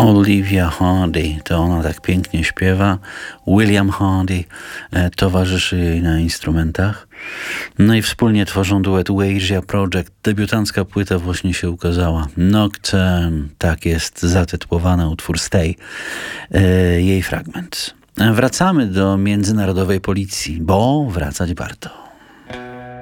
Olivia Hardy, to ona tak pięknie śpiewa. William Hardy towarzyszy jej na instrumentach. No i wspólnie tworzą duet Wasia Project. Debiutancka płyta właśnie się ukazała. Nocturne, tak jest zatytułowany utwór Stay. Jej fragment. Wracamy do międzynarodowej policji, bo wracać warto.